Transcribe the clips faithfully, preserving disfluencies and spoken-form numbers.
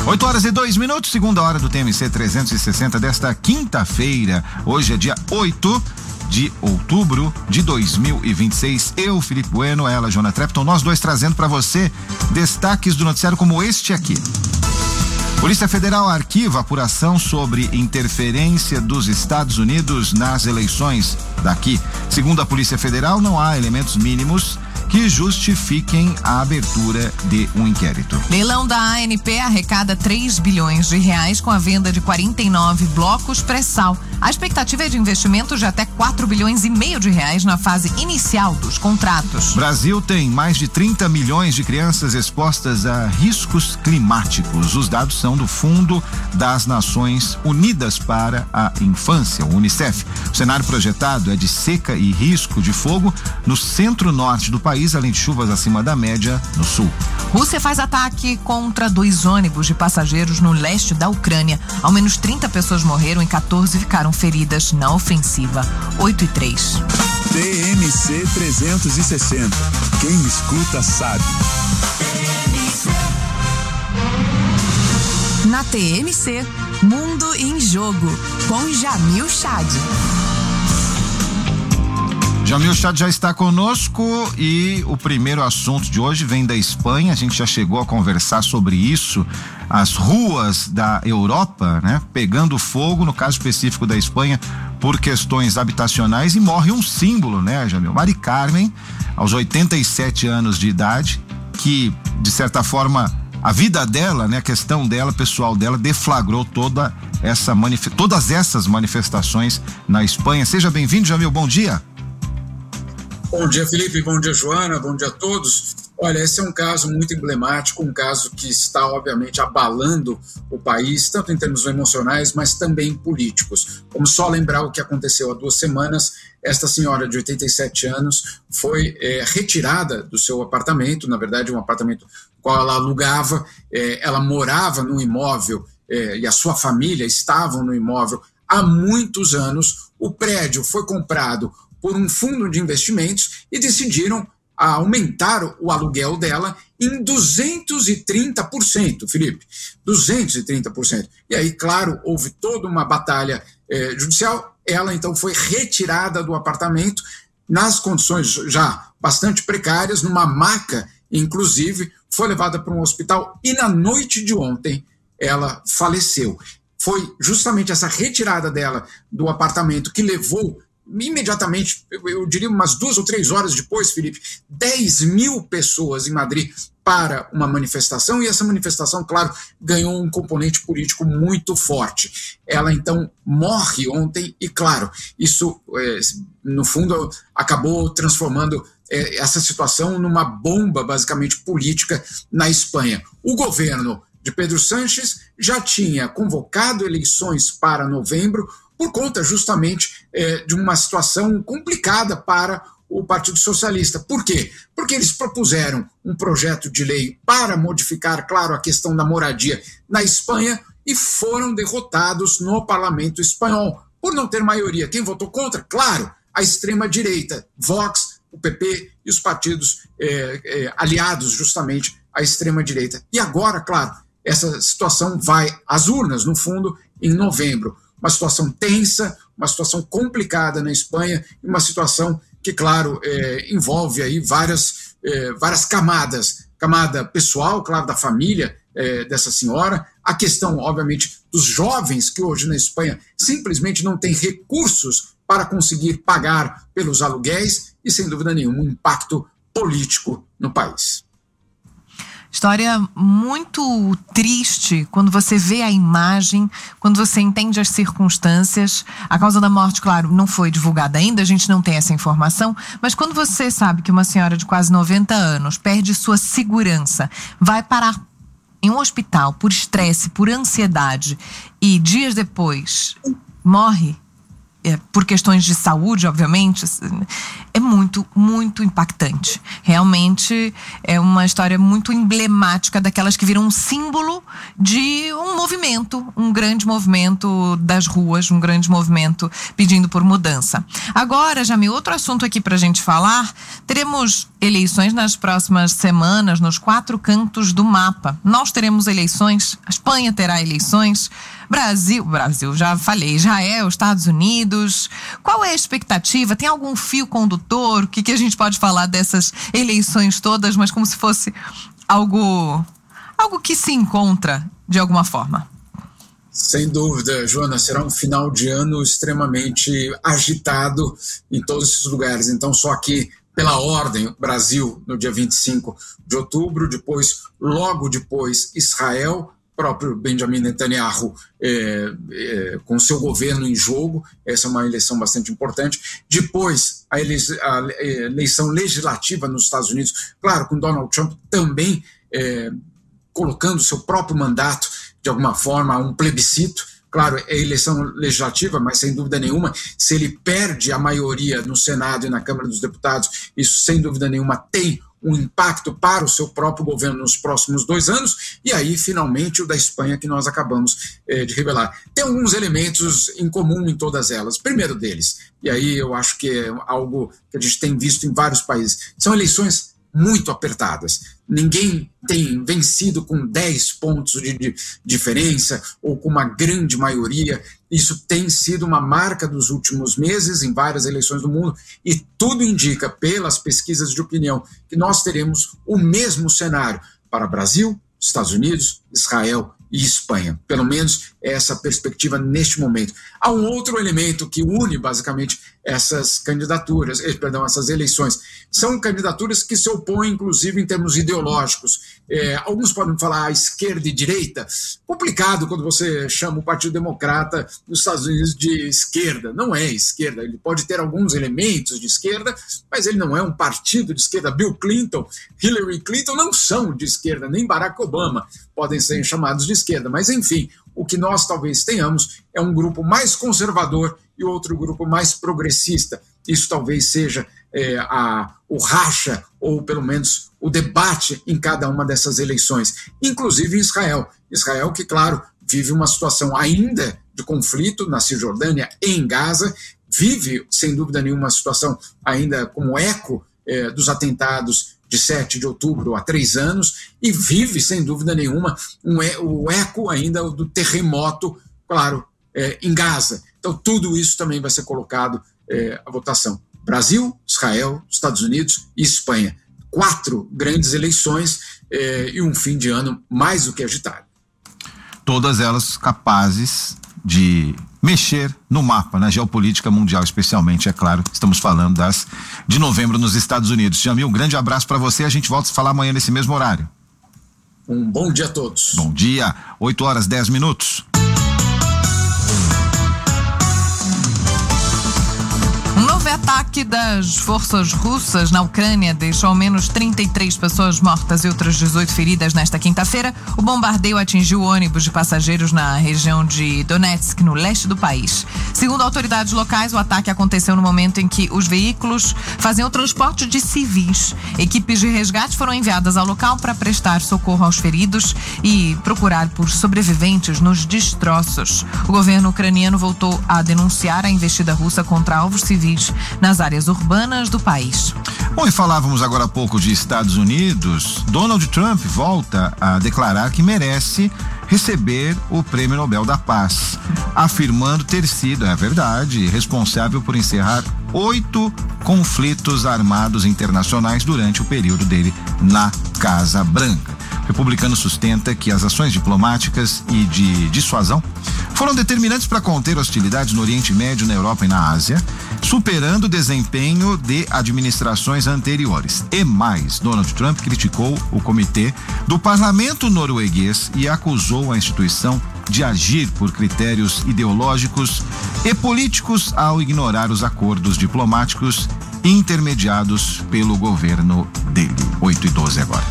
oito horas e dois minutos, segunda hora do T M C trezentos e sessenta desta quinta-feira. Hoje é dia oito de outubro de dois mil e vinte e seis. Eu, Felipe Bueno, ela, Joana Trepton, nós dois trazendo para você destaques do noticiário como este aqui. Polícia Federal arquiva apuração sobre interferência dos Estados Unidos nas eleições daqui. Segundo a Polícia Federal, não há elementos mínimos que justifiquem a abertura de um inquérito. Leilão da A N P arrecada três bilhões de reais com a venda de quarenta e nove blocos pré-sal. A expectativa é de investimento de até quatro bilhões e meio de reais na fase inicial dos contratos. Brasil tem mais de trinta milhões de crianças expostas a riscos climáticos. Os dados são do Fundo das Nações Unidas para a Infância, o Unicef. O cenário projetado é de seca e risco de fogo no centro-norte do país, além de chuvas acima da média no sul. Rússia faz ataque contra dois ônibus de passageiros no leste da Ucrânia. Ao menos trinta pessoas morreram e quatorze ficaram feridas na ofensiva. oito e três. T M C trezentos e sessenta. Quem escuta sabe. Na T M C, Mundo em Jogo, com Jamil Chad. Jamil Chad já está conosco e o primeiro assunto de hoje vem da Espanha. A gente já chegou a conversar sobre isso. As ruas da Europa, né, pegando fogo, no caso específico da Espanha, por questões habitacionais, e morre um símbolo, né, Jamil? Mari Carmen, aos oitenta e sete anos de idade, que, de certa forma, a vida dela, né, a questão dela, pessoal dela, deflagrou toda essa manif- todas essas manifestações na Espanha. Seja bem-vindo, Jamil, bom dia. Bom dia, Felipe, bom dia, Joana, bom dia a todos. Olha, esse é um caso muito emblemático, um caso que está, obviamente, abalando o país, tanto em termos emocionais, mas também políticos. Vamos só lembrar o que aconteceu há duas semanas. Esta senhora de oitenta e sete anos foi é, retirada do seu apartamento, na verdade, um apartamento qual ela alugava. É, ela morava no imóvel é, e a sua família estavam no imóvel há muitos anos. O prédio foi comprado por um fundo de investimentos e decidiram aumentar o aluguel dela em duzentos e trinta por cento, Felipe, duzentos e trinta por cento. E aí, claro, houve toda uma batalha eh, judicial. Ela, então, foi retirada do apartamento nas condições já bastante precárias, numa maca, inclusive, foi levada para um hospital e na noite de ontem ela faleceu. Foi justamente essa retirada dela do apartamento que levou imediatamente, eu, eu diria umas duas ou três horas depois, Felipe, dez mil pessoas em Madrid para uma manifestação, e essa manifestação, claro, ganhou um componente político muito forte. Ela, então, morre ontem e, claro, isso, é, no fundo, acabou transformando é, essa situação numa bomba, basicamente, política na Espanha. O governo de Pedro Sánchez já tinha convocado eleições para novembro, por conta justamente eh, de uma situação complicada para o Partido Socialista. Por quê? Porque eles propuseram um projeto de lei para modificar, claro, a questão da moradia na Espanha e foram derrotados no parlamento espanhol, por não ter maioria. Quem votou contra? Claro, a extrema-direita, Vox, o P P e os partidos eh, eh, aliados justamente à extrema-direita. E agora, claro, essa situação vai às urnas, no fundo, em novembro. Uma situação tensa, uma situação complicada na Espanha, e uma situação que, claro, é, envolve aí várias, é, várias camadas. Camada pessoal, claro, da família é, dessa senhora, a questão, obviamente, dos jovens que hoje na Espanha simplesmente não têm recursos para conseguir pagar pelos aluguéis e, sem dúvida nenhuma, um impacto político no país. História muito triste quando você vê a imagem, quando você entende as circunstâncias. A causa da morte, claro, não foi divulgada ainda, a gente não tem essa informação, mas quando você sabe que uma senhora de quase noventa anos perde sua segurança, vai parar em um hospital por estresse, por ansiedade, e dias depois morre, é, por questões de saúde, obviamente, é muito, muito impactante. Realmente é uma história muito emblemática, daquelas que viram um símbolo de um movimento, um grande movimento das ruas, um grande movimento pedindo por mudança. Agora, Jamil, outro assunto aqui pra gente falar: teremos eleições nas próximas semanas nos quatro cantos do mapa. Nós teremos eleições, a Espanha terá eleições, Brasil, Brasil, já falei, Israel, Estados Unidos. Qual é a expectativa? Tem algum fio condutor? O que, que a gente pode falar dessas eleições todas, mas como se fosse algo, algo que se encontra de alguma forma? Sem dúvida, Joana, será um final de ano extremamente agitado em todos esses lugares. Então, só aqui, pela ordem, Brasil no dia vinte e cinco de outubro, depois, logo depois, Israel, próprio Benjamin Netanyahu é, é, com seu governo em jogo. Essa é uma eleição bastante importante. Depois, a eleição, a eleição legislativa nos Estados Unidos, claro, com Donald Trump também é, colocando seu próprio mandato, de alguma forma, a um plebiscito. Claro, é eleição legislativa, mas sem dúvida nenhuma, se ele perde a maioria no Senado e na Câmara dos Deputados, isso sem dúvida nenhuma tem um impacto para o seu próprio governo nos próximos dois anos, e aí, finalmente, o da Espanha, que nós acabamos eh, de revelar. Tem alguns elementos em comum em todas elas. Primeiro deles, e aí eu acho que é algo que a gente tem visto em vários países, são eleições muito apertadas. Ninguém tem vencido com dez pontos de, de diferença ou com uma grande maioria. Isso tem sido uma marca dos últimos meses em várias eleições do mundo, e tudo indica, pelas pesquisas de opinião, que nós teremos o mesmo cenário para Brasil, Estados Unidos, Israel e Espanha. Pelo menos essa perspectiva neste momento. Há um outro elemento que une basicamente essas candidaturas, perdão, essas eleições. São candidaturas que se opõem, inclusive, em termos ideológicos. É, alguns podem falar esquerda e direita. Complicado quando você chama o Partido Democrata nos Estados Unidos de esquerda. Não é esquerda. Ele pode ter alguns elementos de esquerda, mas ele não é um partido de esquerda. Bill Clinton, Hillary Clinton não são de esquerda, nem Barack Obama podem ser chamados de esquerda. Mas, enfim, o que nós talvez tenhamos é um grupo mais conservador e outro grupo mais progressista. Isso talvez seja é, a, o racha, ou pelo menos o debate em cada uma dessas eleições, inclusive em Israel. Israel que, claro, vive uma situação ainda de conflito na Cisjordânia e em Gaza, vive, sem dúvida nenhuma, uma situação ainda como eco é, dos atentados de sete de outubro há três anos, e vive, sem dúvida nenhuma, um, o eco ainda do terremoto, claro, é, em Gaza. Então, tudo isso também vai ser colocado é, à votação. Brasil, Israel, Estados Unidos e Espanha. Quatro grandes eleições é, e um fim de ano mais do que agitado. Todas elas capazes de mexer no mapa, na geopolítica mundial, especialmente, é claro. Estamos falando das de novembro nos Estados Unidos. Jamil, um grande abraço para você. A gente volta a se falar amanhã nesse mesmo horário. Um bom dia a todos. Bom dia, oito horas, dez minutos. Um novo ataque das forças russas na Ucrânia deixou ao menos trinta e três pessoas mortas e outras dezoito feridas nesta quinta-feira. O bombardeio atingiu ônibus de passageiros na região de Donetsk, no leste do país. Segundo autoridades locais, o ataque aconteceu no momento em que os veículos faziam o transporte de civis. Equipes de resgate foram enviadas ao local para prestar socorro aos feridos e procurar por sobreviventes nos destroços. O governo ucraniano voltou a denunciar a investida russa contra alvos civis nas áreas urbanas do país. Bom, e falávamos agora há pouco de Estados Unidos. Donald Trump volta a declarar que merece receber o Prêmio Nobel da Paz, afirmando ter sido, é verdade, responsável por encerrar oito conflitos armados internacionais durante o período dele na Casa Branca. O republicano sustenta que as ações diplomáticas e de dissuasão foram determinantes para conter hostilidades no Oriente Médio, na Europa e na Ásia, superando o desempenho de administrações anteriores. E mais, Donald Trump criticou o comitê do parlamento norueguês e acusou a instituição de agir por critérios ideológicos e políticos ao ignorar os acordos diplomáticos intermediados pelo governo dele. oito e doze agora.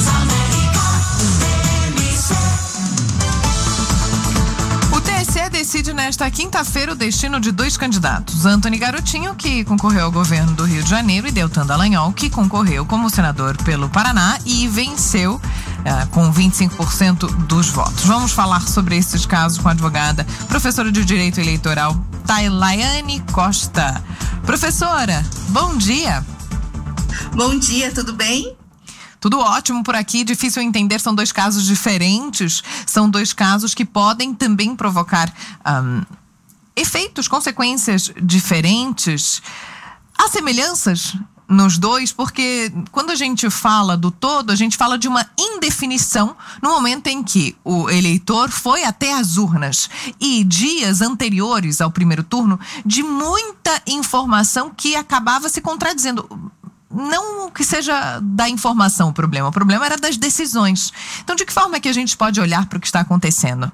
O T S E decide decide nesta quinta-feira o destino de dois candidatos. Antony Garotinho, que concorreu ao governo do Rio de Janeiro, e Deltan Dallagnol, que concorreu como senador pelo Paraná e venceu uh, com vinte e cinco por cento dos votos. Vamos falar sobre esses casos com a advogada, professora de Direito Eleitoral, Tailaiane Costa. Professora, bom dia. Bom dia, tudo bem? Tudo ótimo por aqui, difícil entender, são dois casos diferentes, são dois casos que podem também provocar um, efeitos, consequências diferentes. Há semelhanças nos dois, porque quando a gente fala do todo, a gente fala de uma indefinição no momento em que o eleitor foi até as urnas e dias anteriores ao primeiro turno de muita informação que acabava se contradizendo. Não que seja da informação o problema, o problema era das decisões. Então, de que forma é que a gente pode olhar para o que está acontecendo?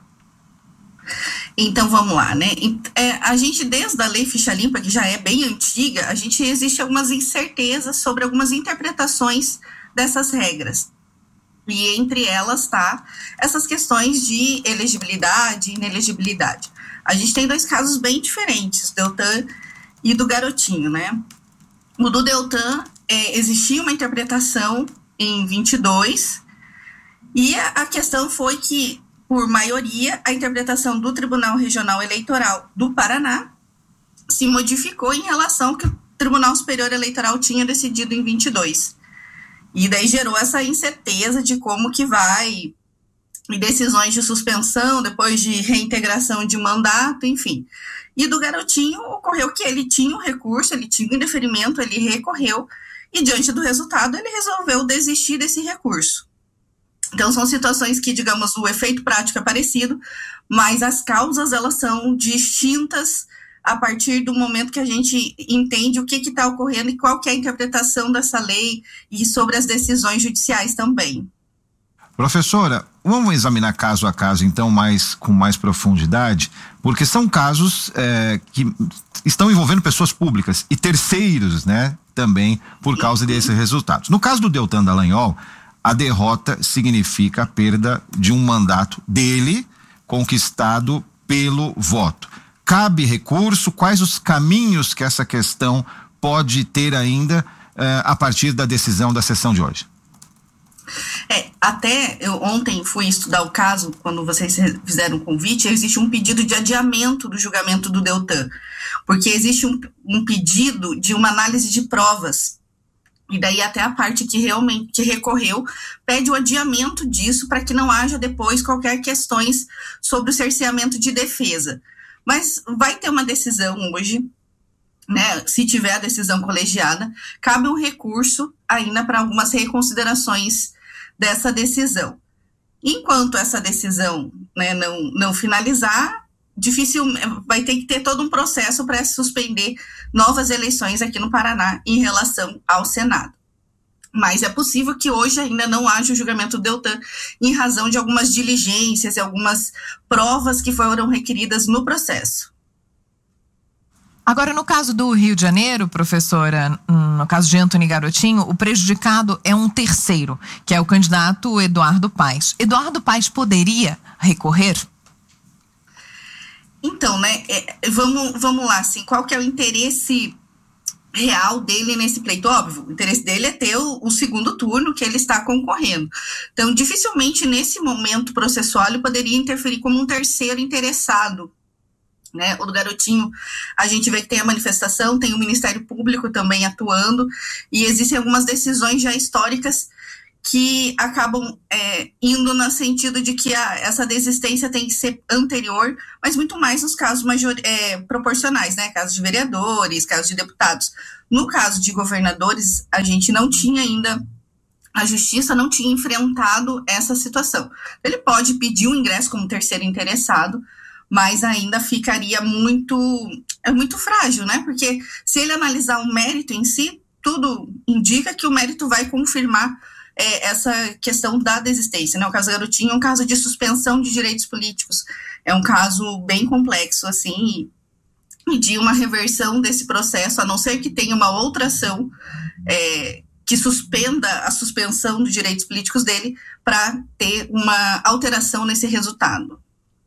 Então, vamos lá, né? É, a gente, desde a Lei Ficha Limpa, que já é bem antiga, a gente existe algumas incertezas sobre algumas interpretações dessas regras. E entre elas tá essas questões de elegibilidade e inelegibilidade. A gente tem dois casos bem diferentes, do Deltan e do Garotinho, né? O do Deltan, é, existia uma interpretação em vinte e dois, e a, a questão foi que, por maioria, a interpretação do Tribunal Regional Eleitoral do Paraná se modificou em relação ao que o Tribunal Superior Eleitoral tinha decidido em vinte e dois. E daí gerou essa incerteza de como que vai, e decisões de suspensão, depois de reintegração de mandato, enfim. E do Garotinho ocorreu que ele tinha um recurso, ele tinha um indeferimento, ele recorreu, e diante do resultado ele resolveu desistir desse recurso. Então são situações que, digamos, o efeito prático é parecido, mas as causas elas são distintas a partir do momento que a gente entende o que está ocorrendo e qual que é a interpretação dessa lei e sobre as decisões judiciais também. Professora, vamos examinar caso a caso, então, mais, com mais profundidade, porque são casos é, que estão envolvendo pessoas públicas e terceiros, né, também, por causa desses resultados. No caso do Deltan Dallagnol, a derrota significa a perda de um mandato dele, conquistado pelo voto. Cabe recurso? Quais os caminhos que essa questão pode ter ainda é, a partir da decisão da sessão de hoje? É, até eu ontem fui estudar o caso, quando vocês fizeram o convite, existe um pedido de adiamento do julgamento do Deltan, porque existe um, um pedido de uma análise de provas, e daí até a parte que realmente que recorreu pede o adiamento disso para que não haja depois qualquer questões sobre o cerceamento de defesa. Mas vai ter uma decisão hoje, né, se tiver a decisão colegiada, cabe um recurso ainda para algumas reconsiderações dessa decisão. Enquanto essa decisão, né, não, não finalizar, difícil, vai ter que ter todo um processo para suspender novas eleições aqui no Paraná em relação ao Senado. Mas é possível que hoje ainda não haja o julgamento do Deltan em razão de algumas diligências e algumas provas que foram requeridas no processo. Agora, no caso do Rio de Janeiro, professora, no caso de Antony Garotinho, o prejudicado é um terceiro, que é o candidato Eduardo Paes. Eduardo Paes poderia recorrer? Então, né, é, vamos, vamos lá, assim, qual que é o interesse real dele nesse pleito? Óbvio, o interesse dele é ter o, o segundo turno que ele está concorrendo. Então, dificilmente nesse momento processual ele poderia interferir como um terceiro interessado, né? O do Garotinho, a gente vê que tem a manifestação, tem o Ministério Público também atuando, e existem algumas decisões já históricas que acabam é, indo no sentido de que a, essa desistência tem que ser anterior, mas muito mais nos casos major, é, proporcionais, né? Casos de vereadores, casos de deputados. No caso de governadores, a gente não tinha ainda, a justiça não tinha enfrentado essa situação. Ele pode pedir um ingresso como terceiro interessado, mas ainda ficaria muito, é muito frágil, né? Porque se ele analisar o mérito em si, tudo indica que o mérito vai confirmar é, essa questão da desistência, né? O caso do Garotinho é um caso de suspensão de direitos políticos, é um caso bem complexo, assim, e de uma reversão desse processo, a não ser que tenha uma outra ação é, que suspenda a suspensão dos direitos políticos dele para ter uma alteração nesse resultado.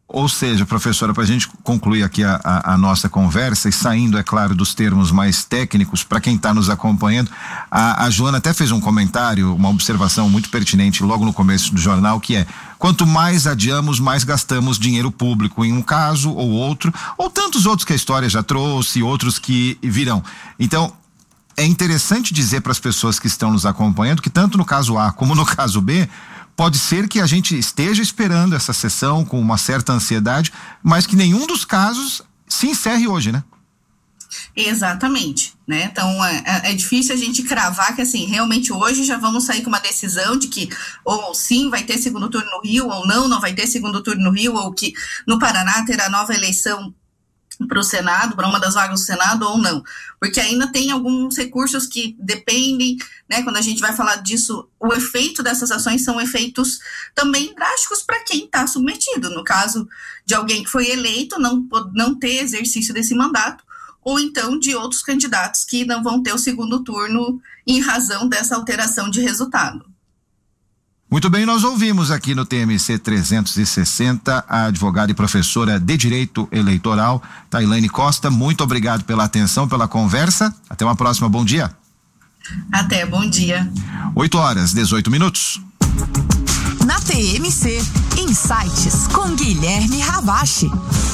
Ou seja, professora, para a gente concluir aqui a, a, a nossa conversa e saindo, é claro, dos termos mais técnicos, para quem está nos acompanhando, a, a Joana até fez um comentário, uma observação muito pertinente logo no começo do jornal, que é: quanto mais adiamos, mais gastamos dinheiro público em um caso ou outro, ou tantos outros que a história já trouxe, outros que virão. Então, é interessante dizer para as pessoas que estão nos acompanhando que tanto no caso A como no caso B, pode ser que a gente esteja esperando essa sessão com uma certa ansiedade, mas que nenhum dos casos se encerre hoje, né? Exatamente, né? Então é, é difícil a gente cravar que assim, realmente hoje já vamos sair com uma decisão de que ou sim vai ter segundo turno no Rio, ou não, não vai ter segundo turno no Rio, ou que no Paraná terá nova eleição para o Senado, para uma das vagas do Senado ou não, porque ainda tem alguns recursos que dependem, né, quando a gente vai falar disso, o efeito dessas ações são efeitos também drásticos para quem está submetido, no caso de alguém que foi eleito, não, não ter exercício desse mandato, ou então de outros candidatos que não vão ter o segundo turno em razão dessa alteração de resultado. Muito bem, nós ouvimos aqui no T M C trezentos e sessenta a advogada e professora de Direito Eleitoral, Tailane Costa. Muito obrigado pela atenção, pela conversa. Até uma próxima, bom dia. Até, bom dia. oito horas, dezoito minutos. Na T M C, Insights com Guilherme Ravache.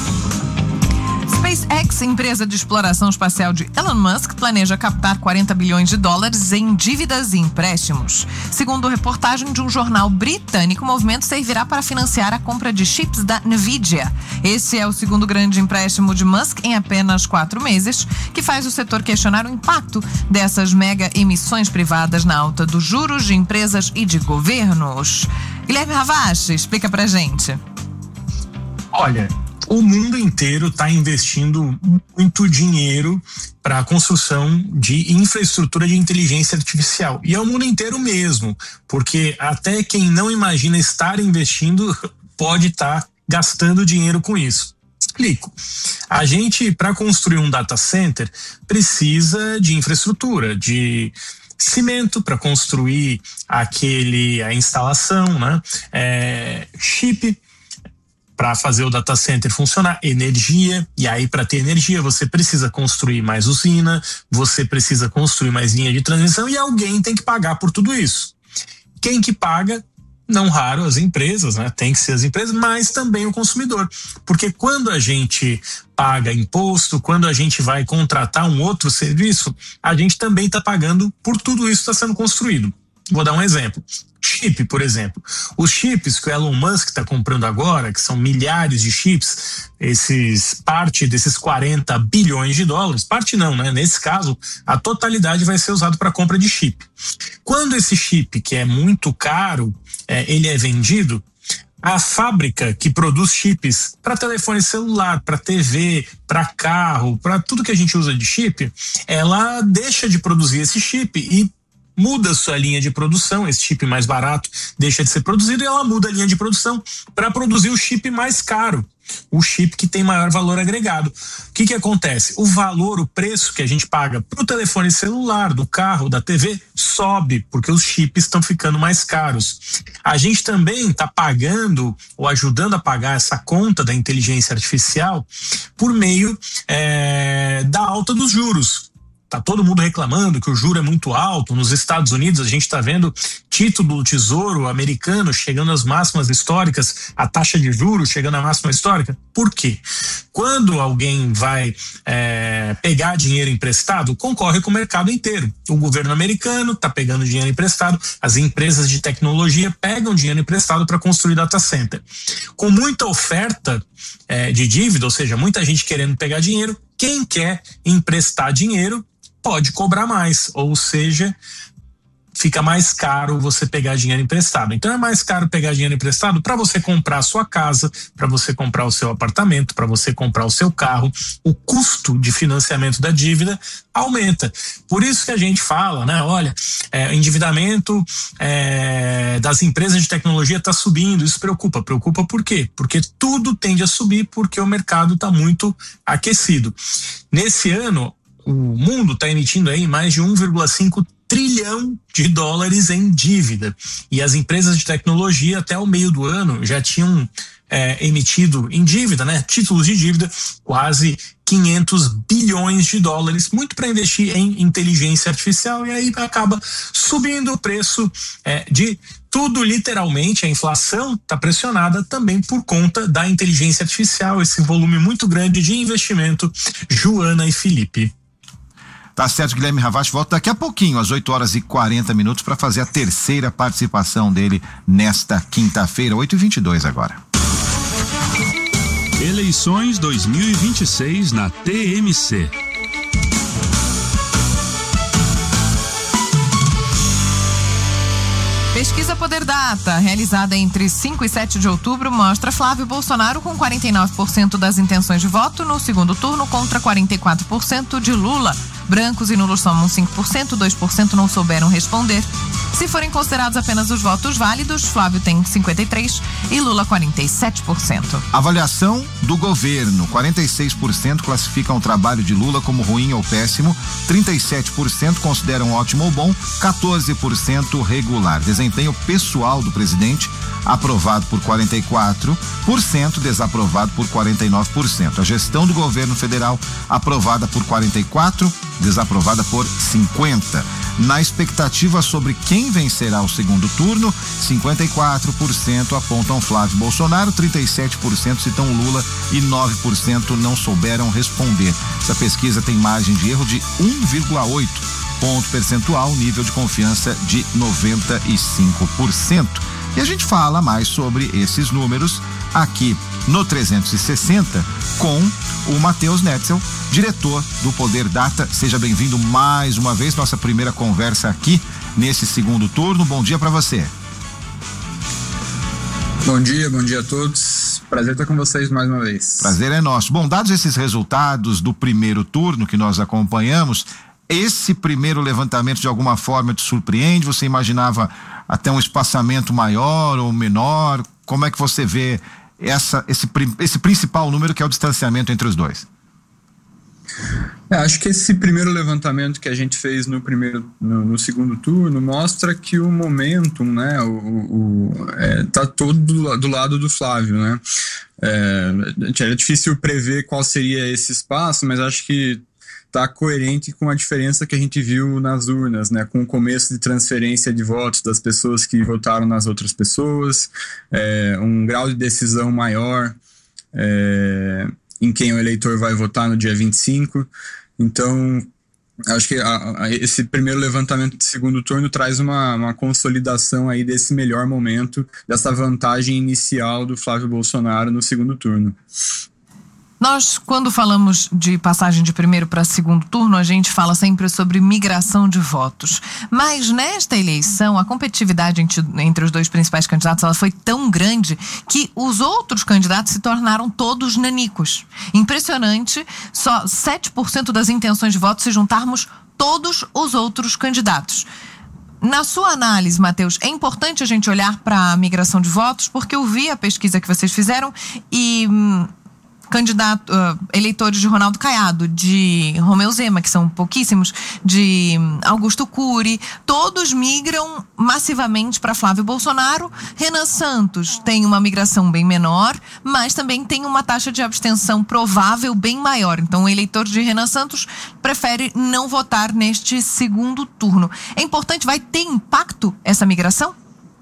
SpaceX, empresa de exploração espacial de Elon Musk, planeja captar quarenta bilhões de dólares em dívidas e empréstimos. Segundo reportagem de um jornal britânico, o movimento servirá para financiar a compra de chips da Nvidia. Esse é o segundo grande empréstimo de Musk em apenas quatro meses, que faz o setor questionar o impacto dessas mega emissões privadas na alta dos juros de empresas e de governos. Guilherme Ravache, explica pra gente. Olha, o mundo inteiro está investindo muito dinheiro para a construção de infraestrutura de inteligência artificial. E é o mundo inteiro mesmo, porque até quem não imagina estar investindo pode estar tá gastando dinheiro com isso. Explico. A gente, para construir um data center, precisa de infraestrutura, de cimento para construir aquele, a instalação, né? É, chip para fazer o data center funcionar, energia, e aí para ter energia você precisa construir mais usina, você precisa construir mais linha de transmissão e alguém tem que pagar por tudo isso. Quem que paga? Não raro as empresas, né? Tem que ser as empresas, mas também o consumidor, porque quando a gente paga imposto, quando a gente vai contratar um outro serviço, a gente também está pagando por tudo isso que está sendo construído. Vou dar um exemplo. Chip, por exemplo. Os chips que o Elon Musk está comprando agora, que são milhares de chips, esses, parte desses quarenta bilhões de dólares, parte não, né? Nesse caso, a totalidade vai ser usado para compra de chip. Quando esse chip, que é muito caro, é, ele é vendido, a fábrica que produz chips para telefone celular, para T V, para carro, para tudo que a gente usa de chip, ela deixa de produzir esse chip e muda sua linha de produção, esse chip mais barato deixa de ser produzido e ela muda a linha de produção para produzir o chip mais caro, o chip que tem maior valor agregado. O que que acontece? O valor, o preço que a gente paga para o telefone celular, do carro, da T V, sobe, porque os chips estão ficando mais caros. A gente também está pagando ou ajudando a pagar essa conta da inteligência artificial por meio é, da alta dos juros. Tá todo mundo reclamando que o juro é muito alto. Nos Estados Unidos a gente está vendo título do Tesouro americano chegando às máximas históricas, a taxa de juros chegando à máxima histórica. Por quê? Quando alguém vai é, pegar dinheiro emprestado, concorre com o mercado inteiro. O governo americano está pegando dinheiro emprestado, as empresas de tecnologia pegam dinheiro emprestado para construir data center. Com muita oferta é, de dívida, ou seja, muita gente querendo pegar dinheiro, quem quer emprestar dinheiro pode cobrar mais, ou seja, fica mais caro você pegar dinheiro emprestado. Então é mais caro pegar dinheiro emprestado para você comprar a sua casa, para você comprar o seu apartamento, para você comprar o seu carro. O custo de financiamento da dívida aumenta. Por isso que a gente fala, né? Olha, é, endividamento é, das empresas de tecnologia está subindo. Isso preocupa. Preocupa por quê? Porque tudo tende a subir porque o mercado está muito aquecido. Nesse ano, o mundo está emitindo aí mais de um vírgula cinco trilhão de dólares em dívida. E as empresas de tecnologia até o meio do ano já tinham é, emitido em dívida, né? Títulos de dívida, quase quinhentos bilhões de dólares, muito para investir em inteligência artificial, e aí acaba subindo o preço é, de tudo, literalmente. A inflação está pressionada também por conta da inteligência artificial, esse volume muito grande de investimento. Joana e Felipe. Tá certo, Guilherme Ravache volta daqui a pouquinho, às oito horas e quarenta minutos, para fazer a terceira participação dele nesta quinta-feira, oito e vinte e dois agora. Eleições dois mil e vinte e seis na T M C. Pesquisa Poder Data, realizada entre cinco e sete de outubro, mostra Flávio Bolsonaro com quarenta e nove por cento das intenções de voto no segundo turno contra quarenta e quatro por cento de Lula. Brancos e nulos somam cinco por cento, dois por cento não souberam responder. Se forem considerados apenas os votos válidos, Flávio tem cinquenta e três por cento e Lula quarenta e sete por cento. Avaliação do governo: quarenta e seis por cento classificam o trabalho de Lula como ruim ou péssimo, trinta e sete por cento consideram ótimo ou bom, quatorze por cento regular. Desempenho pessoal do presidente: aprovado por quarenta e quatro por cento, desaprovado por quarenta e nove por cento. A gestão do governo federal: aprovada por quarenta e quatro por cento, desaprovada por cinquenta por cento. Na expectativa sobre quem vencerá o segundo turno, cinquenta e quatro por cento apontam Flávio Bolsonaro, trinta e sete por cento citam Lula e nove por cento não souberam responder. Essa pesquisa tem margem de erro de um vírgula oito ponto percentual, nível de confiança de noventa e cinco por cento. E a gente fala mais sobre esses números aqui no trezentos e sessenta com o Matheus Netzel, diretor do Poder Data. Seja bem-vindo mais uma vez, nossa primeira conversa aqui nesse segundo turno. Bom dia para você. Bom dia, bom dia a todos. Prazer estar com vocês mais uma vez. Prazer é nosso. Bom, dados esses resultados do primeiro turno que nós acompanhamos, esse primeiro levantamento de alguma forma te surpreende? Você imaginava até um espaçamento maior ou menor? Como é que você vê essa, esse, esse principal número, que é o distanciamento entre os dois? É, acho que esse primeiro levantamento que a gente fez no primeiro, no, no segundo turno mostra que o momentum, né, o, o, é, tá todo do, do lado do Flávio, né? É, é difícil prever qual seria esse espaço, mas acho que está coerente com a diferença que a gente viu nas urnas, né, com o começo de transferência de votos das pessoas que votaram nas outras pessoas, é, um grau de decisão maior é, em quem o eleitor vai votar no dia vinte e cinco. Então, acho que a, a, esse primeiro levantamento de segundo turno traz uma, uma consolidação aí desse melhor momento, dessa vantagem inicial do Flávio Bolsonaro no segundo turno. Nós, quando falamos de passagem de primeiro para segundo turno, a gente fala sempre sobre migração de votos. Mas nesta eleição, a competitividade entre, entre os dois principais candidatos, ela foi tão grande que os outros candidatos se tornaram todos nanicos. Impressionante, só sete por cento das intenções de voto se juntarmos todos os outros candidatos. Na sua análise, Matheus, é importante a gente olhar para a migração de votos, porque eu vi a pesquisa que vocês fizeram e... Hum, candidato, uh, eleitores de Ronaldo Caiado, de Romeu Zema, que são pouquíssimos, de Augusto Cury, todos migram massivamente para Flávio Bolsonaro. Renan Santos tem uma migração bem menor, mas também tem uma taxa de abstenção provável bem maior. Então, o eleitor de Renan Santos prefere não votar neste segundo turno. É importante, vai ter impacto essa migração?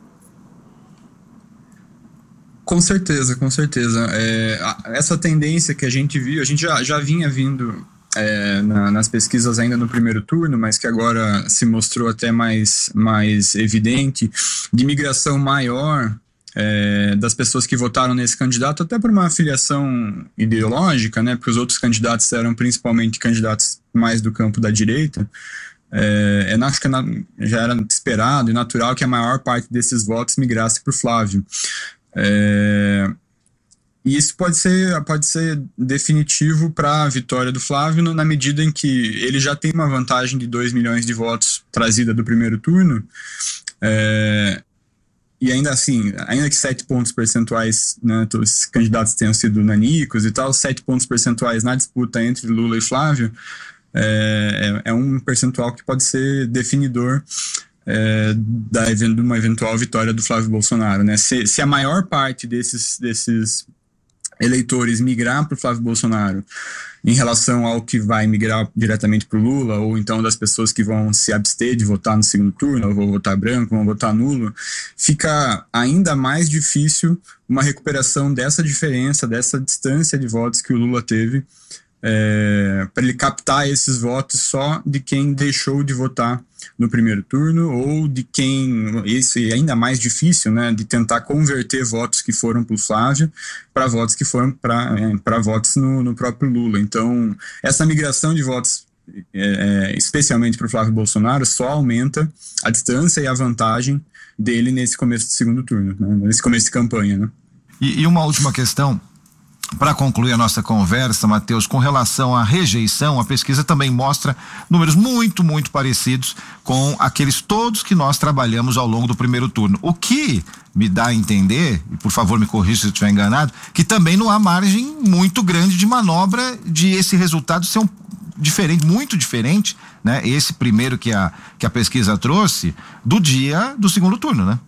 Com certeza, com certeza. É, essa tendência que a gente viu, a gente já, já vinha vindo é, na, nas pesquisas ainda no primeiro turno, mas que agora se mostrou até mais, mais evidente, de migração maior é, das pessoas que votaram nesse candidato, até por uma filiação ideológica, né? Porque os outros candidatos eram principalmente candidatos mais do campo da direita. É, eu acho que já era esperado e natural que a maior parte desses votos migrasse para o Flávio. É, e isso pode ser, pode ser definitivo para a vitória do Flávio, na medida em que ele já tem uma vantagem de dois milhões de votos trazida do primeiro turno, é, e ainda assim, ainda que sete pontos percentuais, né, os candidatos tenham sido nanicos e tal, sete pontos percentuais na disputa entre Lula e Flávio é, é, é um percentual que pode ser definidor é, da, de uma eventual vitória do Flávio Bolsonaro, né? Se, se a maior parte desses, desses eleitores migrar para o Flávio Bolsonaro em relação ao que vai migrar diretamente para o Lula, ou então das pessoas que vão se abster de votar no segundo turno, ou vão votar branco, vão votar nulo, fica ainda mais difícil uma recuperação dessa diferença, dessa distância de votos que o Lula teve, é, para ele captar esses votos só de quem deixou de votar no primeiro turno, ou de quem, esse é ainda mais difícil, né, de tentar converter votos que foram para o Flávio para votos que foram para é, votos no, no próprio Lula. Então, essa migração de votos, é, especialmente para o Flávio Bolsonaro, só aumenta a distância e a vantagem dele nesse começo de segundo turno, né, nesse começo de campanha, né. E, e uma última questão, para concluir a nossa conversa, Matheus, com relação à rejeição, a pesquisa também mostra números muito, muito parecidos com aqueles todos que nós trabalhamos ao longo do primeiro turno. O que me dá a entender, e por favor me corrija se eu estiver enganado, que também não há margem muito grande de manobra de esse resultado ser um diferente, muito diferente, né? Esse primeiro que a, que a pesquisa trouxe, do dia do segundo turno, né?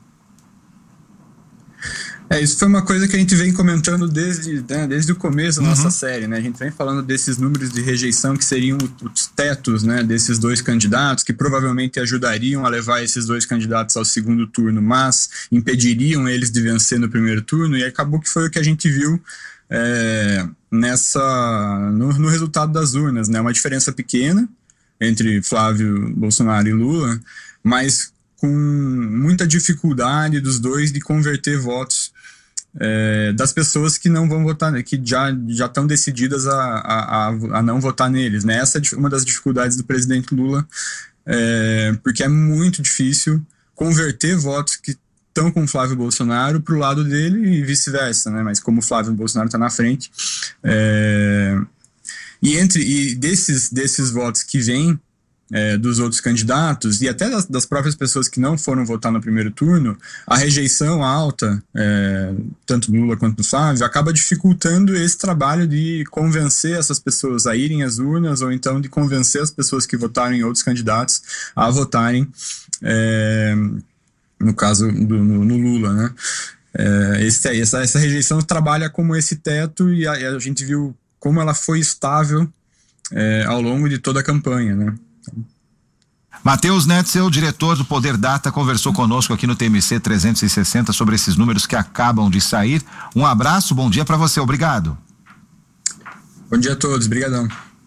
É, isso foi uma coisa que a gente vem comentando desde, né, desde o começo da nossa uhum. série, né? A gente vem falando desses números de rejeição que seriam os tetos, né, desses dois candidatos, que provavelmente ajudariam a levar esses dois candidatos ao segundo turno, mas impediriam eles de vencer no primeiro turno, e acabou que foi o que a gente viu é, nessa, no, no resultado das urnas, né? Uma diferença pequena entre Flávio Bolsonaro e Lula, mas com muita dificuldade dos dois de converter votos É, das pessoas que não vão votar, que já já estão decididas a, a, a não votar neles, né? Essa é uma das dificuldades do presidente Lula, é, porque é muito difícil converter votos que estão com o Flávio Bolsonaro para o lado dele e vice-versa, né? Mas como o Flávio Bolsonaro está na frente, é, e entre e desses desses votos que vêm É, dos outros candidatos e até das, das próprias pessoas que não foram votar no primeiro turno, a rejeição alta, é, tanto do Lula quanto do Flávio, acaba dificultando esse trabalho de convencer essas pessoas a irem às urnas, ou então de convencer as pessoas que votaram em outros candidatos a votarem, é, no caso do, no, no Lula, né? É, esse, essa, essa rejeição trabalha como esse teto, e a, a gente viu como ela foi estável é, ao longo de toda a campanha, né? Matheus Netzel, diretor do Poder Data, conversou conosco aqui no T M C trezentos e sessenta sobre esses números que acabam de sair. Um abraço, bom dia para você, obrigado. Bom dia a todos, brigadão.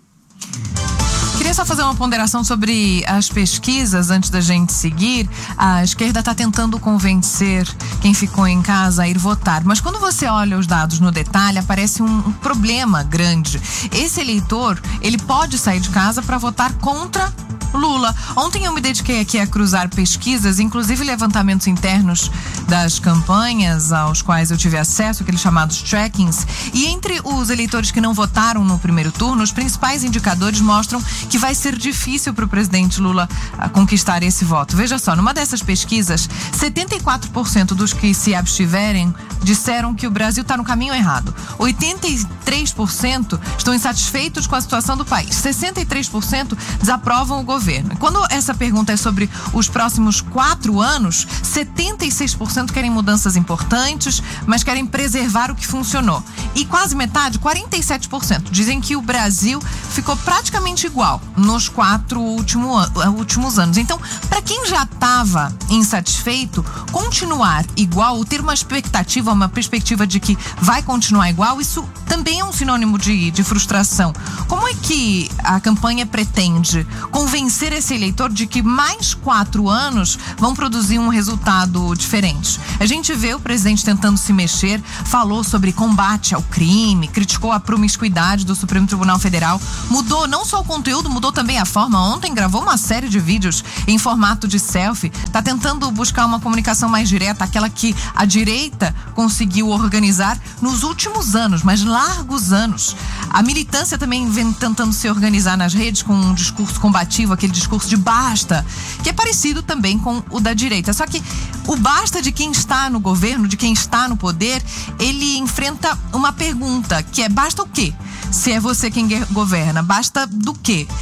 Queria só fazer uma ponderação sobre as pesquisas antes da gente seguir. A esquerda está tentando convencer quem ficou em casa a ir votar, mas quando você olha os dados no detalhe, aparece um, um problema grande. Esse eleitor, ele pode sair de casa para votar contra Lula. Ontem eu me dediquei aqui a cruzar pesquisas, inclusive levantamentos internos das campanhas aos quais eu tive acesso, aqueles chamados trackings, e entre os eleitores que não votaram no primeiro turno, os principais indicadores mostram que vai ser difícil para o presidente Lula conquistar esse voto. Veja só, numa dessas pesquisas, setenta e quatro por cento dos que se abstiverem disseram que o Brasil está no caminho errado. oitenta e três por cento estão insatisfeitos com a situação do país. sessenta e três por cento desaprovam o governo. Quando essa pergunta é sobre os próximos quatro anos, setenta e seis por cento querem mudanças importantes, mas querem preservar o que funcionou. E quase metade, quarenta e sete por cento, dizem que o Brasil ficou praticamente igual nos quatro último, últimos anos. Então, para quem já estava insatisfeito, continuar igual, ou ter uma expectativa, uma perspectiva de que vai continuar igual, isso também é um sinônimo de, de frustração. Como é que a campanha pretende convencer esse eleitor de que mais quatro anos vão produzir um resultado diferente? A gente vê o presidente tentando se mexer, falou sobre combate ao crime, criticou a promiscuidade do Supremo Tribunal Federal, mudou não só o conteúdo, mudou também a forma. Ontem gravou uma série de vídeos em formato de selfie, tá tentando buscar uma comunicação mais direta, aquela que a direita conseguiu organizar nos últimos anos, mas largos anos. A militância também vem tentando se organizar nas redes com um discurso combativo, aquele discurso de basta, que é parecido também com o da direita. Só que o basta de quem está no governo, de quem está no poder, ele enfrenta uma pergunta, que é basta o quê? Se é você quem governa, basta do quê?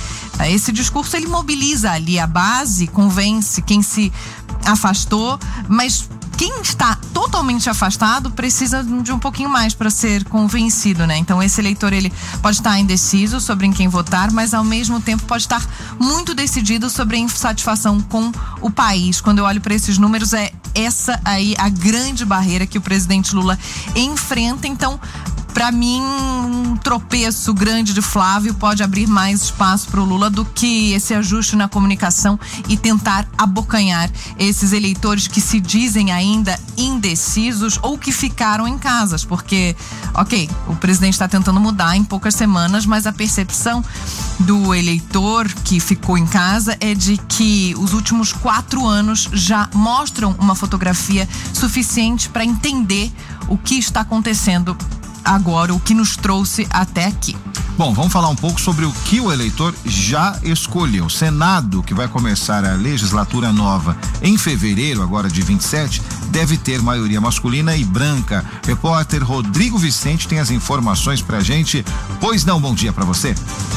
Esse discurso ele mobiliza ali a base, convence quem se afastou, mas quem está totalmente afastado precisa de um pouquinho mais para ser convencido, né? Então esse eleitor ele pode estar indeciso sobre em quem votar, mas ao mesmo tempo pode estar muito decidido sobre a insatisfação com o país. Quando eu olho para esses números, é essa aí a grande barreira que o presidente Lula enfrenta. Então, para mim, um tropeço grande de Flávio pode abrir mais espaço para o Lula do que esse ajuste na comunicação e tentar abocanhar esses eleitores que se dizem ainda indecisos ou que ficaram em casas. Porque, ok, o presidente está tentando mudar em poucas semanas, mas a percepção do eleitor que ficou em casa é de que os últimos quatro anos já mostram uma fotografia suficiente para entender o que está acontecendo agora, o que nos trouxe até aqui. Bom, vamos falar um pouco sobre o que o eleitor já escolheu. O Senado, que vai começar a legislatura nova em fevereiro, agora de vinte e sete, deve ter maioria masculina e branca. Repórter Rodrigo Vicente tem as informações pra gente. Pois não, bom dia pra você.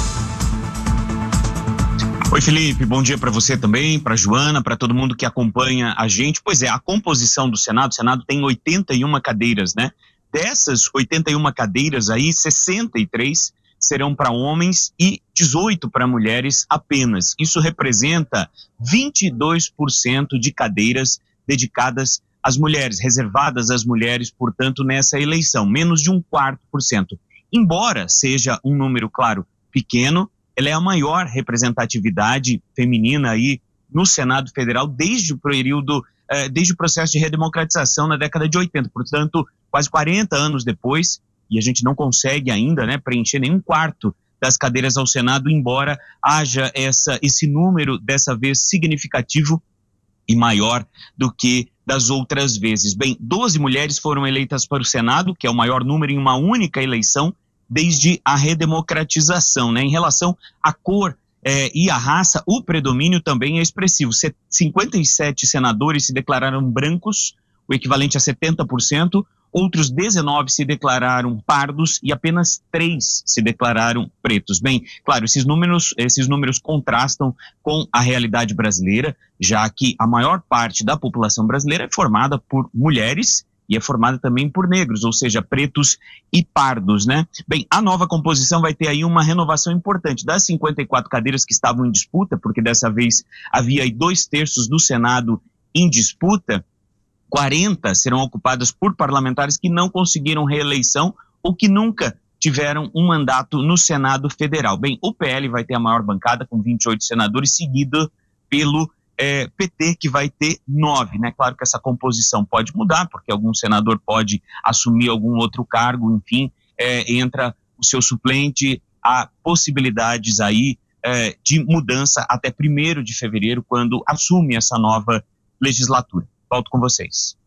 Oi, Felipe, bom dia para você também, para Joana, para todo mundo que acompanha a gente. Pois é, a composição do Senado, o Senado tem oitenta e uma cadeiras, né? Dessas oitenta e uma cadeiras aí, sessenta e três serão para homens e dezoito para mulheres apenas. Isso representa vinte e dois por cento de cadeiras dedicadas às mulheres, reservadas às mulheres, portanto, nessa eleição, menos de um quarto por cento. Embora seja um número, claro, pequeno, ela é a maior representatividade feminina aí no Senado Federal desde o período, eh, desde o processo de redemocratização na década de oitenta, portanto, quase quarenta anos depois, e a gente não consegue ainda, né, preencher nenhum quarto das cadeiras ao Senado, embora haja essa, esse número, dessa vez, significativo e maior do que das outras vezes. Bem, doze mulheres foram eleitas para o Senado, que é o maior número em uma única eleição desde a redemocratização, né? Em relação à cor eh, e à raça, o predomínio também é expressivo. cinquenta e sete senadores se declararam brancos, o equivalente a setenta por cento, outros dezenove se declararam pardos e apenas três se declararam pretos. Bem, claro, esses números, esses números contrastam com a realidade brasileira, já que a maior parte da população brasileira é formada por mulheres e é formada também por negros, ou seja, pretos e pardos, né? Bem, a nova composição vai ter aí uma renovação importante. Das cinquenta e quatro cadeiras que estavam em disputa, porque dessa vez havia aí dois terços do Senado em disputa, quarenta serão ocupadas por parlamentares que não conseguiram reeleição ou que nunca tiveram um mandato no Senado Federal. Bem, o P L vai ter a maior bancada com vinte e oito senadores, seguido pelo é, P T, que vai ter nove, né? Claro que essa composição pode mudar, porque algum senador pode assumir algum outro cargo, enfim, é, entra o seu suplente, há possibilidades aí é, de mudança até primeiro de fevereiro, quando assume essa nova legislatura. Volto com vocês.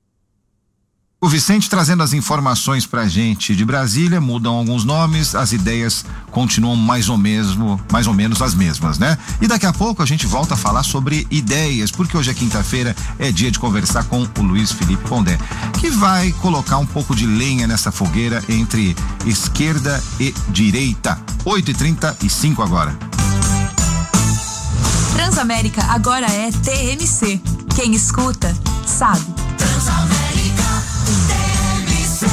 O Vicente trazendo as informações pra gente de Brasília, mudam alguns nomes, as ideias continuam mais ou, mesmo, mais ou menos as mesmas, né? E daqui a pouco a gente volta a falar sobre ideias, porque hoje é quinta-feira, é dia de conversar com o Luiz Felipe Pondé, que vai colocar um pouco de lenha nessa fogueira entre esquerda e direita. oito e trinta e cinco agora. Transamérica agora é T M C. Quem escuta, sabe. Transamérica, T M C.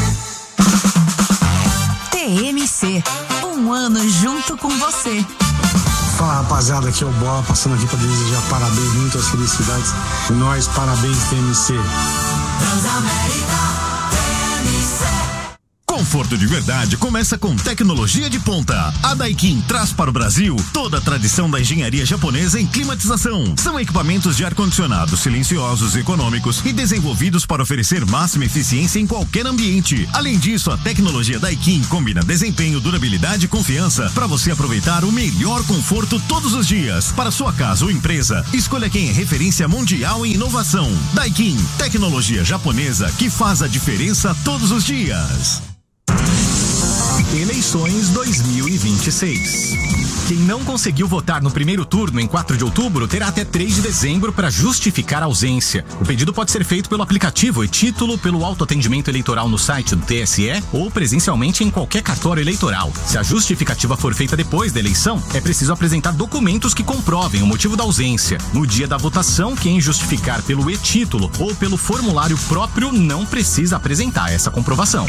T M C, um ano junto com você. Fala, rapaziada, aqui é o Bola, passando aqui para desejar parabéns, muitas felicidades. Nós, parabéns, T M C. Transamérica, T M C. Conforto de verdade começa com tecnologia de ponta. A Daikin traz para o Brasil toda a tradição da engenharia japonesa em climatização. São equipamentos de ar-condicionado silenciosos, econômicos e desenvolvidos para oferecer máxima eficiência em qualquer ambiente. Além disso, a tecnologia Daikin combina desempenho, durabilidade e confiança para você aproveitar o melhor conforto todos os dias. Para sua casa ou empresa, escolha quem é referência mundial em inovação. Daikin, tecnologia japonesa que faz a diferença todos os dias. Eleições dois mil e vinte e seis. Quem não conseguiu votar no primeiro turno em quatro de outubro terá até três de dezembro para justificar a ausência. O pedido pode ser feito pelo aplicativo e-Título, pelo autoatendimento eleitoral no site do T S E ou presencialmente em qualquer cartório eleitoral. Se a justificativa for feita depois da eleição, é preciso apresentar documentos que comprovem o motivo da ausência. No dia da votação, quem justificar pelo e-Título ou pelo formulário próprio não precisa apresentar essa comprovação.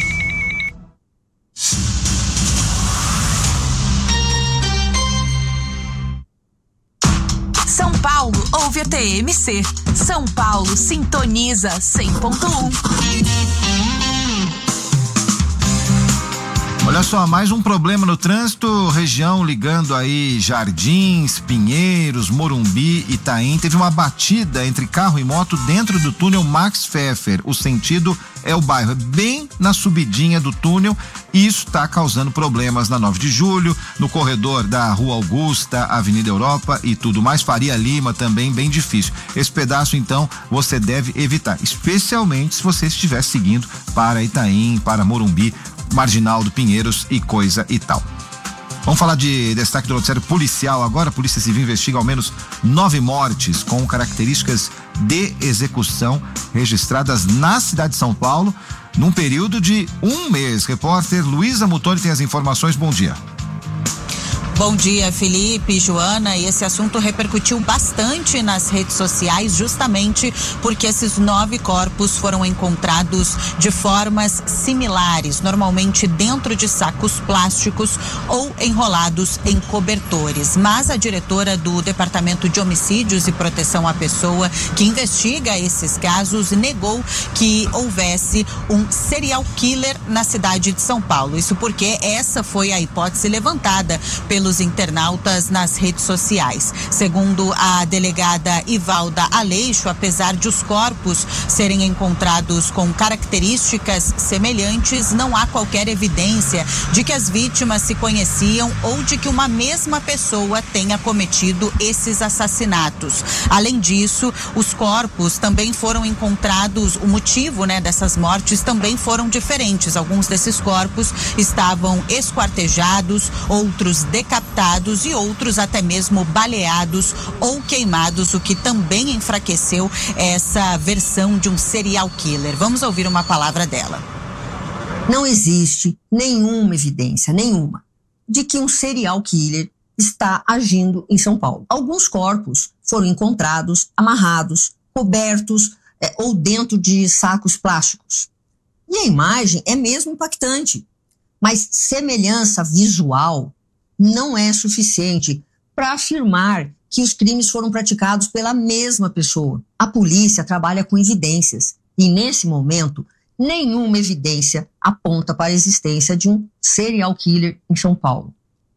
São Paulo ouve a T M C. São Paulo sintoniza cem ponto um. Olha só, mais um problema no trânsito, região ligando aí Jardins, Pinheiros, Morumbi, Itaim. Teve uma batida entre carro e moto dentro do túnel Max Pfeffer. O sentido é o bairro, é bem na subidinha do túnel. Isso está causando problemas na nove de julho, no corredor da Rua Augusta, Avenida Europa e tudo mais. Faria Lima também bem difícil. Esse pedaço, então, você deve evitar, especialmente se você estiver seguindo para Itaim, para Morumbi, Marginal do Pinheiros e coisa e tal. Vamos falar de destaque do noticiário policial agora. A Polícia Civil investiga ao menos nove mortes com características de execução registradas na cidade de São Paulo num período de um mês. Repórter Luísa Mutoni tem as informações. Bom dia. Bom dia, Felipe, Joana. E esse assunto repercutiu bastante nas redes sociais, justamente porque esses nove corpos foram encontrados de formas similares, normalmente dentro de sacos plásticos ou enrolados em cobertores. Mas a diretora do Departamento de Homicídios e Proteção à Pessoa, que investiga esses casos, negou que houvesse um serial killer na cidade de São Paulo. Isso porque essa foi a hipótese levantada pelo pelos internautas nas redes sociais. Segundo a delegada Ivalda Aleixo, apesar de os corpos serem encontrados com características semelhantes, não há qualquer evidência de que as vítimas se conheciam ou de que uma mesma pessoa tenha cometido esses assassinatos. Além disso, os corpos também foram encontrados, o motivo, né, dessas mortes também foram diferentes. Alguns desses corpos estavam esquartejados, outros decapitados e outros até mesmo baleados ou queimados, o que também enfraqueceu essa versão de um serial killer. Vamos ouvir uma palavra dela. Não existe nenhuma evidência, nenhuma, de que um serial killer está agindo em São Paulo. Alguns corpos foram encontrados amarrados, cobertos é, ou dentro de sacos plásticos. E a imagem é mesmo impactante, mas semelhança visual não é suficiente para afirmar que os crimes foram praticados pela mesma pessoa. A polícia trabalha com evidências e, nesse momento, nenhuma evidência aponta para a existência de um serial killer em São Paulo.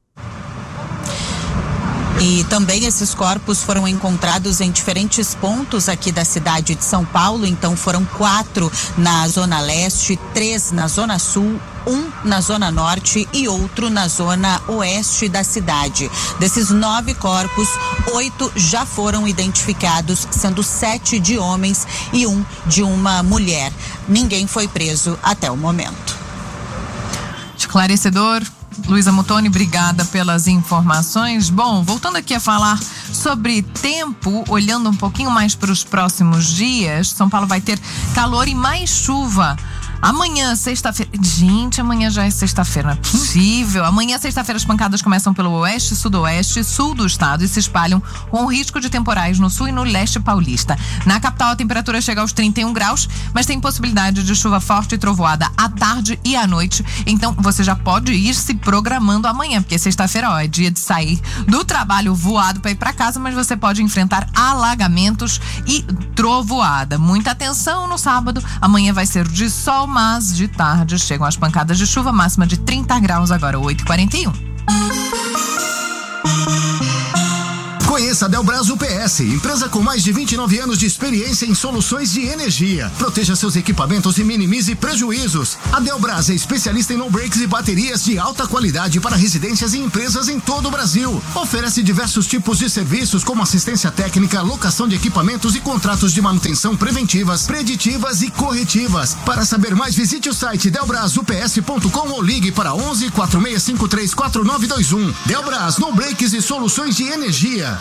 E também esses corpos foram encontrados em diferentes pontos aqui da cidade de São Paulo. Então foram quatro na Zona Leste, três na Zona Sul, um na Zona Norte e outro na Zona Oeste da cidade. Desses nove corpos, oito já foram identificados, sendo sete de homens e um de uma mulher. Ninguém foi preso até o momento. Esclarecedor. Luísa Mutoni, obrigada pelas informações. Bom, voltando aqui a falar sobre tempo, olhando um pouquinho mais para os próximos dias, São Paulo vai ter calor e mais chuva. Amanhã, sexta-feira. Gente, amanhã já é sexta-feira, não é possível. Amanhã, sexta-feira, as pancadas começam pelo oeste, sudoeste, sul do estado e se espalham com o risco de temporais no sul e no leste paulista. Na capital, a temperatura chega aos trinta e um graus, mas tem possibilidade de chuva forte e trovoada à tarde e à noite. Então, você já pode ir se programando amanhã, porque sexta-feira, ó, é dia de sair do trabalho voado para ir para casa, mas você pode enfrentar alagamentos e trovoada. Muita atenção no sábado. Amanhã vai ser de sol, mas de tarde chegam as pancadas de chuva, máxima de trinta graus agora, oito e quarenta e um. Conheça Conheça a Delbras U P S, empresa com mais de vinte e nove anos de experiência em soluções de energia. Proteja seus equipamentos e minimize prejuízos. A Delbras é especialista em no-breaks e baterias de alta qualidade para residências e empresas em todo o Brasil. Oferece diversos tipos de serviços como assistência técnica, locação de equipamentos e contratos de manutenção preventivas, preditivas e corretivas. Para saber mais, visite o site delbras u p s ponto com ou ligue para onze, quatro seis cinco três, quatro nove dois um. Delbras, no-breaks e soluções de energia.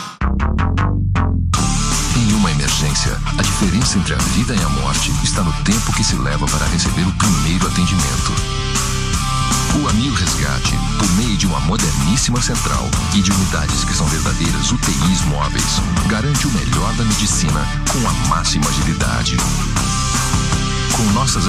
Em uma emergência, a diferença entre a vida e a morte está no tempo que se leva para receber o primeiro atendimento. O Amil Resgate, por meio de uma moderníssima central e de unidades que são verdadeiras U T Is móveis, garante o melhor da medicina com a máxima agilidade. Com nossas